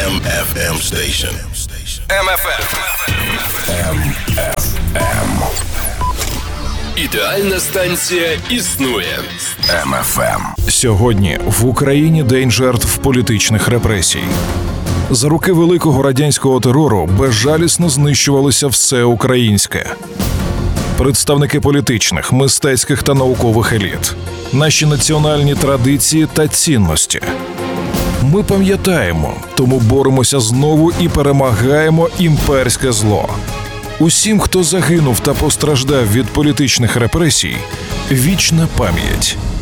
MFM station. MFM. Ідеальна станція існує. MFM. Сьогодні в Україні день жертв політичних репресій. За роки великого радянського терору безжалісно знищувалося все українське. Представники політичних, мистецьких та наукових еліт. Наші національні традиції та цінності. Ми пам'ятаємо, тому боремося знову і перемагаємо імперське зло. Усім, хто загинув та постраждав від політичних репресій, вічна пам'ять.